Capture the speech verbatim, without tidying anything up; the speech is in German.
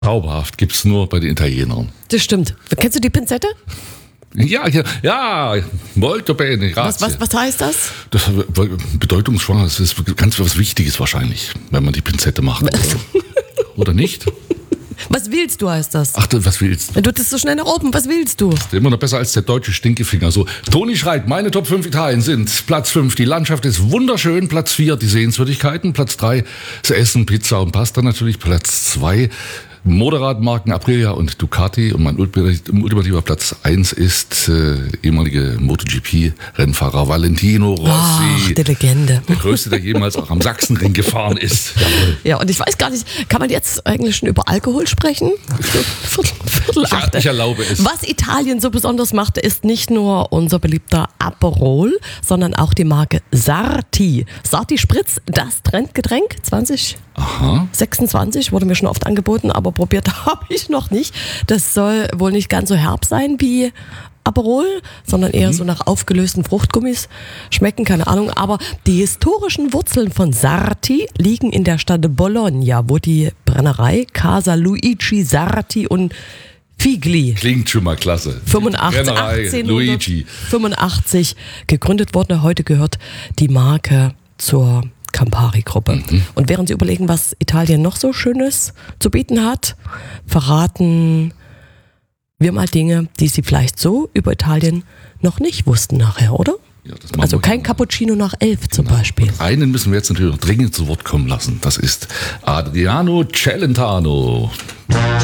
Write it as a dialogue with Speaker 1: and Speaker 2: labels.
Speaker 1: Zauberhaft gibt's nur bei den Italienern.
Speaker 2: Das stimmt. Kennst du die Pinzette?
Speaker 1: Ja, ja, ja, molto bene,
Speaker 2: Was,
Speaker 1: grazie.
Speaker 2: was, was heißt das?
Speaker 1: Das bedeutungsschwanger, das ist ganz was Wichtiges wahrscheinlich, wenn man die Pinzette macht. Oder, oder nicht?
Speaker 2: Was willst du, heißt das?
Speaker 1: Ach, was willst
Speaker 2: Du tust so schnell nach oben, was willst du?
Speaker 1: du? Immer noch besser als der deutsche Stinkefinger. So, Toni schreibt, meine Top fünf Italien sind Platz fünf, die Landschaft ist wunderschön, Platz vier, die Sehenswürdigkeiten, Platz drei, das Essen, Pizza und Pasta natürlich, Platz zwei, Motorradmarken Aprilia und Ducati und mein ultimativer Platz eins ist äh, ehemalige MotoGP-Rennfahrer Valentino Rossi.
Speaker 2: Ach, die Legende.
Speaker 1: Der größte, der jemals auch am Sachsenring gefahren ist. Jawohl.
Speaker 2: Ja, und ich weiß gar nicht, kann man jetzt eigentlich schon über Alkohol sprechen? Viertel, Viertel
Speaker 1: Ich,
Speaker 2: acht.
Speaker 1: ich erlaube es.
Speaker 2: Was Italien so besonders macht, ist nicht nur unser beliebter Aperol, sondern auch die Marke Sarti. Sarti Spritz, das Trendgetränk zwanzig sechsundzwanzig, wurde mir schon oft angeboten, aber probiert habe ich noch nicht. Das soll wohl nicht ganz so herb sein wie Aperol, sondern eher so nach aufgelösten Fruchtgummis schmecken, keine Ahnung. Aber die historischen Wurzeln von Sarti liegen in der Stadt Bologna, wo die Brennerei Casa Luigi Sarti und Figli
Speaker 1: Klingt schon mal klasse.
Speaker 2: fünfundachtzig,
Speaker 1: Brennerei Luigi.
Speaker 2: achtzehnhundertfünfundachtzig gegründet wurde. Heute gehört die Marke zur Campari-Gruppe. Mhm. Und während Sie überlegen, was Italien noch so Schönes zu bieten hat, verraten wir mal Dinge, die Sie vielleicht so über Italien noch nicht wussten nachher, oder?
Speaker 1: Ja, das machen
Speaker 2: Also
Speaker 1: wir
Speaker 2: kein
Speaker 1: gerne.
Speaker 2: Cappuccino nach elf zum
Speaker 1: Genau.
Speaker 2: Beispiel.
Speaker 1: Und einen müssen wir jetzt natürlich noch dringend zu Wort kommen lassen. Das ist Adriano Celentano.